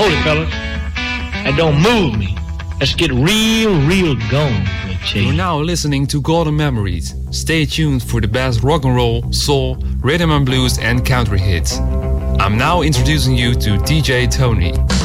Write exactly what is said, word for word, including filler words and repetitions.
Hold it, fellas. That don't move me. Let's get real, real going for a change. You're now listening to Golden Memories. Stay tuned for the best rock and roll, soul, rhythm and blues and country hits. I'm now introducing you to D J Tony.